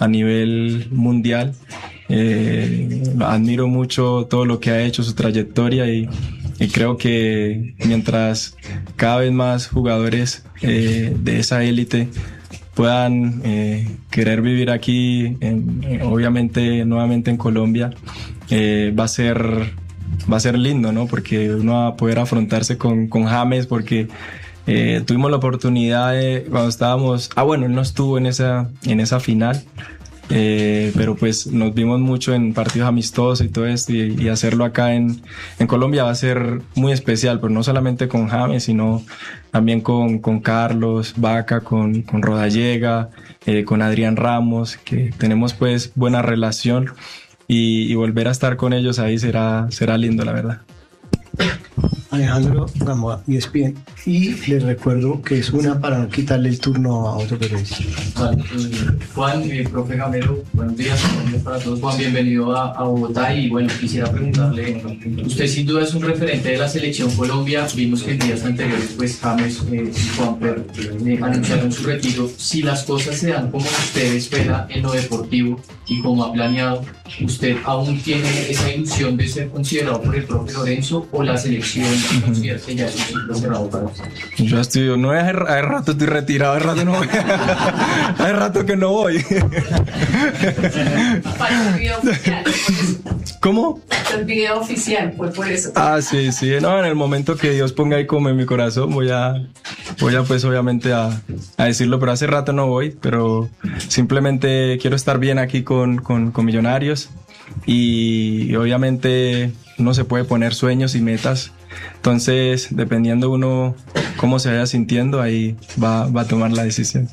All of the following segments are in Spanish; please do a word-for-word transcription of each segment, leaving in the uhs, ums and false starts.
a nivel mundial. Eh, admiro mucho todo lo que ha hecho, su trayectoria, y, y creo que mientras cada vez más jugadores eh, de esa élite puedan eh, querer vivir aquí, en, en, obviamente nuevamente en Colombia, eh, va a ser va a ser lindo, ¿no? Porque uno va a poder afrontarse con, con James, porque eh, tuvimos la oportunidad de, cuando estábamos, ah bueno, él no estuvo en esa, en esa final, eh, pero pues nos vimos mucho en partidos amistosos y todo esto, y, y hacerlo acá en, en Colombia va a ser muy especial, pero no solamente con James, sino también con, con Carlos Vaca, con, con Rodallega, eh, con Adrián Ramos, que tenemos pues buena relación, y, y volver a estar con ellos ahí será, será lindo, la verdad. Alejandro Gamboa, E S P N, y les recuerdo que es una para no quitarle el turno a otro periodista. Vale, eh, Juan, eh, profe Gamero, buenos días, buenos días para todos. Juan, bienvenido a, a Bogotá, y bueno, quisiera preguntarle, usted sin duda es un referente de la selección Colombia. Vimos que en días anteriores pues James eh, y Juanper eh, anunciaron su retiro. Si las cosas se dan como usted espera en lo deportivo y como ha planeado, ¿usted aún tiene esa ilusión de ser considerado por el profe Lorenzo, o la selección considera que ya es un ciclo cerrado para usted? Yo estoy, no es, hace rato estoy retirado, hace rato no voy. Hace rato que no voy. Para el video oficial, por eso. ¿Cómo? El video oficial, fue por eso. Ah, sí, sí. No, en el momento que Dios ponga ahí como en mi corazón, voy a, voy a pues obviamente a, a decirlo, pero hace rato no voy, pero simplemente quiero estar bien aquí con, con, con Millonarios, y obviamente uno se puede poner sueños y metas, entonces dependiendo uno cómo se vaya sintiendo, ahí va, va a tomar la decisión.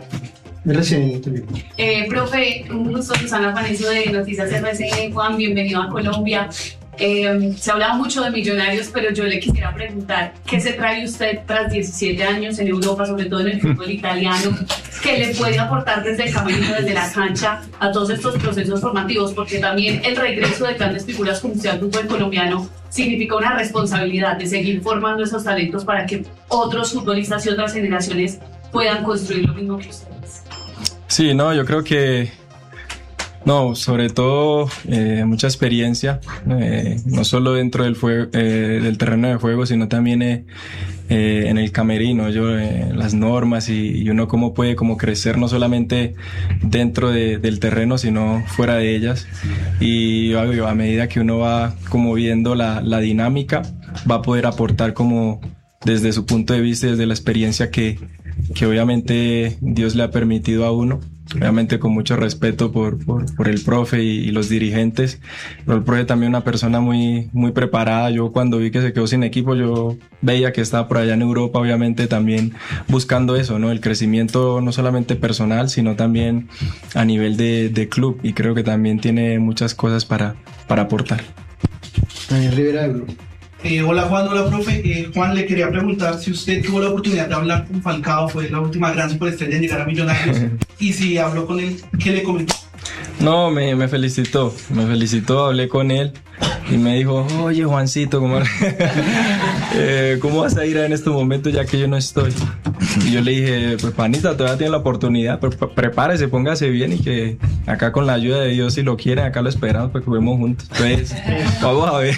Eh, profe, un gusto, Susana Panecio de Noticias R C N. Juan, bienvenido a Colombia. Eh, se hablaba mucho de Millonarios, pero yo le quisiera preguntar, ¿qué se trae usted tras diecisiete años en Europa, sobre todo en el fútbol italiano? ¿Qué le puede aportar desde el camerino, desde la cancha, a todos estos procesos formativos? Porque también el regreso de grandes figuras como usted al fútbol colombiano significa una responsabilidad de seguir formando esos talentos para que otros futbolistas y otras generaciones puedan construir lo mismo que ustedes. Sí, no, yo creo que no, sobre todo eh, mucha experiencia, eh, no solo dentro del, fue- eh, del terreno de juego, sino también eh, eh, en el camerino, yo, eh, las normas, y, y uno cómo puede como crecer no solamente dentro de, del terreno, sino fuera de ellas. Y a, a medida que uno va como viendo la, la dinámica, va a poder aportar como desde su punto de vista y desde la experiencia que, que obviamente Dios le ha permitido a uno. Obviamente con mucho respeto por, por, por el profe y, y los dirigentes, pero el profe también una persona muy, muy preparada. Yo cuando vi que se quedó sin equipo, yo veía que estaba por allá en Europa, obviamente también buscando eso, ¿no? El crecimiento no solamente personal, sino también a nivel de, de club, y creo que también tiene muchas cosas para, para aportar. Daniel Rivera de Blue. Eh, hola Juan, hola profe. Eh, Juan, le quería preguntar si usted tuvo la oportunidad de hablar con Falcao, fue la última gran superestrella en llegar a Millonarios, y si habló con él, ¿qué le comentó? No, me, me felicitó, me felicitó, hablé con él y me dijo, oye Juancito, ¿cómo, eh, ¿cómo vas a ir en estos momentos ya que yo no estoy? Y yo le dije, pues panita, todavía tiene la oportunidad, pero prepárese, póngase bien, y que acá con la ayuda de Dios, si lo quieren, acá lo esperamos para que juguemos juntos. Entonces, vamos a ver.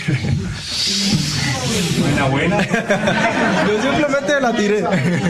Buena, buena. Yo simplemente la tiré.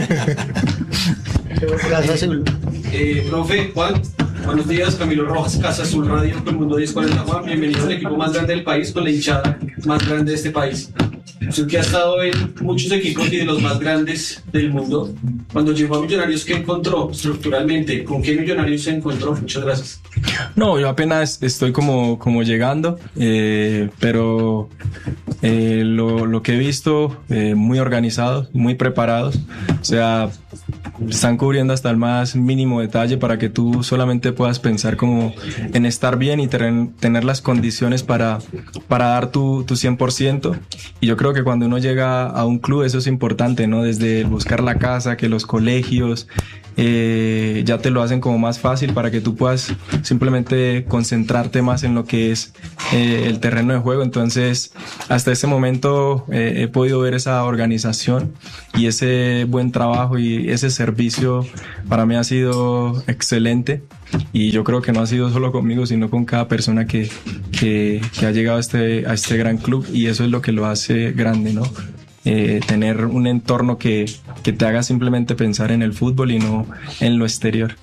Gracias, Blue. Eh, profe, Juan, buenos días. Camilo Rojas, Casa Azul Radio, con Mundo diez cuarenta. Juan, bienvenido al equipo más grande del país, con la hinchada más grande de este país. Usted que ha estado en muchos equipos y de los más grandes del mundo, cuando llegó a Millonarios, ¿qué encontró estructuralmente? ¿Con qué Millonarios se encontró? Muchas gracias. No, yo apenas estoy como, como llegando, eh, pero eh, lo, lo que he visto, eh, muy organizados, muy preparados, o sea, están cubriendo hasta el más mínimo detalle para que tú solamente puedas pensar como en estar bien y ten, tener las condiciones para, para dar tu, tu cien por ciento. Y yo creo que cuando uno llega a un club, eso es importante, ¿no? Desde buscar la casa, que los colegios, eh, ya te lo hacen como más fácil para que tú puedas simplemente concentrarte más en lo que es eh, el terreno de juego. Entonces, hasta este momento eh, he podido ver esa organización y ese buen trabajo y ese servicio para mí ha sido excelente. Y yo creo que no ha sido solo conmigo, sino con cada persona que, que, que ha llegado a este, a este gran club, y eso es lo que lo hace grande, ¿no? Eh, tener un entorno que, que te haga simplemente pensar en el fútbol y no en lo exterior.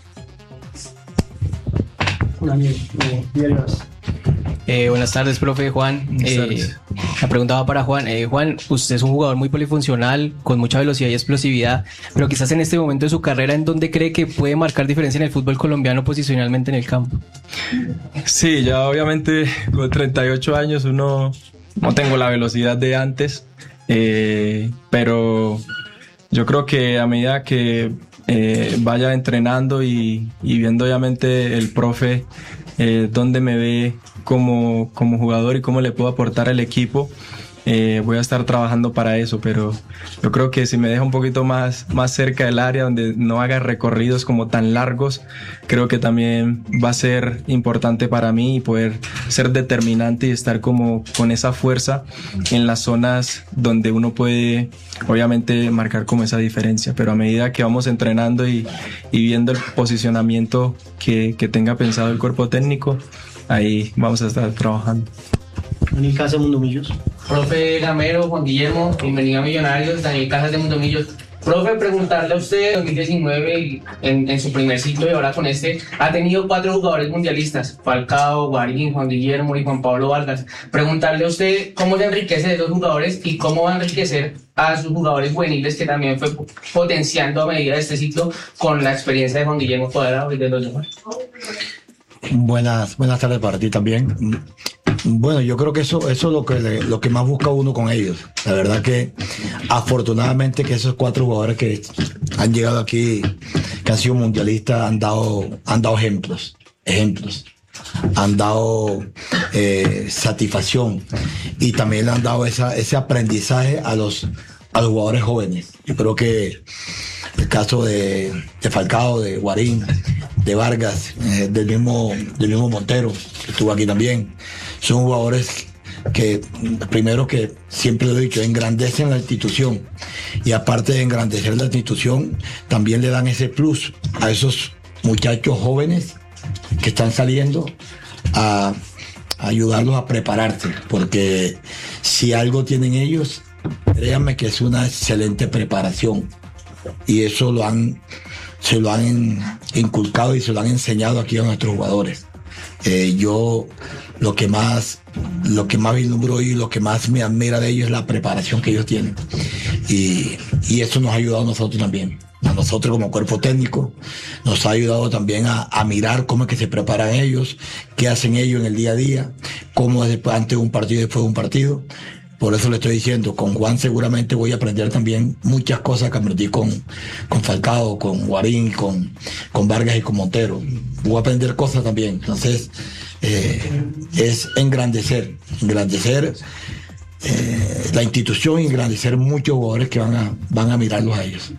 Eh, buenas tardes, profe Juan. Eh, la pregunta va para Juan. Eh, Juan, usted es un jugador muy polifuncional, con mucha velocidad y explosividad, pero quizás en este momento de su carrera, ¿en dónde cree que puede marcar diferencia en el fútbol colombiano posicionalmente en el campo? Sí, ya obviamente con treinta y ocho años uno no tengo la velocidad de antes, eh, pero yo creo que a medida que eh, vaya entrenando y, y viendo obviamente el profe eh, dónde me ve como, como jugador y cómo le puedo aportar al equipo, eh, voy a estar trabajando para eso. Pero yo creo que si me deja un poquito más, más cerca del área, donde no haga recorridos como tan largos, creo que también va a ser importante para mí y poder ser determinante y estar como con esa fuerza en las zonas donde uno puede obviamente marcar como esa diferencia. Pero a medida que vamos entrenando y, y viendo el posicionamiento que, que tenga pensado el cuerpo técnico, ahí vamos a estar trabajando. Daniel Casas, Mundomillos. Profe Gamero, Juan Guillermo, bienvenido a Millonarios. Daniel Casas de Mundomillos. Profe, preguntarle a usted, en dos mil diecinueve, y en, en su primer ciclo y ahora con este, ha tenido cuatro jugadores mundialistas: Falcao, Guarín, Juan Guillermo y Juan Pablo Vargas. Preguntarle a usted cómo se enriquece de esos jugadores y cómo va a enriquecer a sus jugadores juveniles, que también fue potenciando a medida de este ciclo con la experiencia de Juan Guillermo Cuadrado y de los demás. Buenas, buenas tardes para ti también. Bueno, yo creo que eso, eso es lo que, le, lo que más busca uno con ellos. La verdad que afortunadamente que esos cuatro jugadores que han llegado aquí, que han sido mundialistas, han dado, han dado ejemplos, ejemplos. Han dado eh, satisfacción, y también le han dado esa, ese aprendizaje a los, a los jugadores jóvenes. Yo creo que el caso de, de Falcao, de Guarín, de Vargas, eh, del mismo, del mismo Montero, que estuvo aquí también, son jugadores que, primero, que siempre lo he dicho, engrandecen la institución, y aparte de engrandecer la institución, también le dan ese plus a esos muchachos jóvenes que están saliendo a, a ayudarlos a prepararse, porque si algo tienen ellos, créanme que es una excelente preparación, y eso lo han, se lo han inculcado y se lo han enseñado aquí a nuestros jugadores. Eh, yo lo que más lo que más vislumbro y lo que más me admira de ellos es la preparación que ellos tienen, y, y eso nos ha ayudado a nosotros también, a nosotros como cuerpo técnico, nos ha ayudado también a, a mirar cómo es que se preparan ellos, qué hacen ellos en el día a día, cómo es antes de un partido y después de un partido. Por eso le estoy diciendo, con Juan seguramente voy a aprender también muchas cosas que aprendí con, con Falcao, con Guarín, con, con Vargas y con Montero. Voy a aprender cosas también. Entonces, eh, es engrandecer, engrandecer eh, la institución y engrandecer muchos jugadores que van a, van a mirarlos a ellos.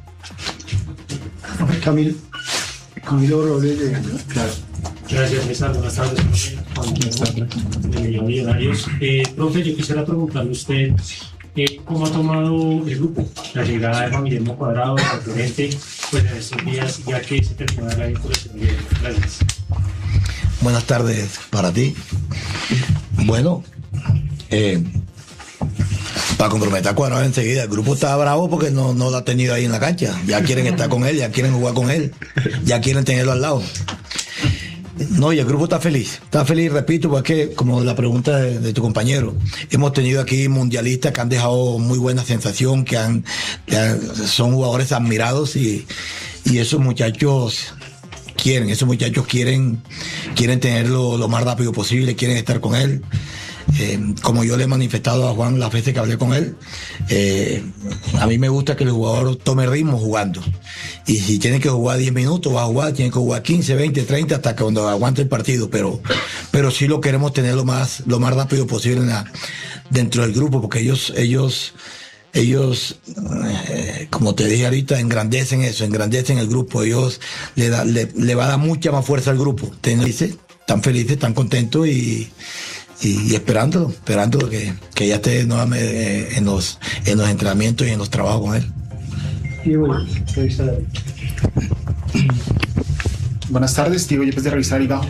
Camilo, Camilo Robles de... Claro. Gracias, César. Buenas tardes, profe. Buenas tardes. De Millonarios. Eh, profe, yo quisiera preguntarle a usted eh, cómo ha tomado el grupo la llegada de Juan Guillermo Cuadrado, de Florente, pues en estos días, ya que se terminó la vinculación. Gracias. Buenas tardes para ti. Bueno, eh, para comprometer a Cuadrado enseguida, el grupo está bravo porque no, no lo ha tenido ahí en la cancha. Ya quieren estar con él, ya quieren jugar con él, ya quieren tenerlo al lado. No, y el grupo está feliz, está feliz, repito, porque como la pregunta de, de tu compañero, hemos tenido aquí mundialistas que han dejado muy buena sensación, que han, que han son jugadores admirados, y, y esos muchachos quieren, esos muchachos quieren, quieren tenerlo lo más rápido posible, quieren estar con él. Eh, como yo le he manifestado a Juan las veces que hablé con él, eh, a mí me gusta que el jugador tome ritmo jugando, y si tiene que jugar diez minutos va a jugar, tiene que jugar quince, veinte, treinta hasta que cuando aguante el partido, pero, pero sí lo queremos tener lo más, lo más rápido posible en la, dentro del grupo, porque ellos, ellos ellos, eh, como te dije ahorita, engrandecen eso, engrandecen el grupo. Ellos le, da, le, le va a dar mucha más fuerza al grupo. Están felices, están felices, están contentos y, y, y esperando, esperando que, que ya esté nuevamente en los, en los entrenamientos y en los trabajos con él. Diego, revisa la... Buenas tardes, Diego Yepes de Revista Liga.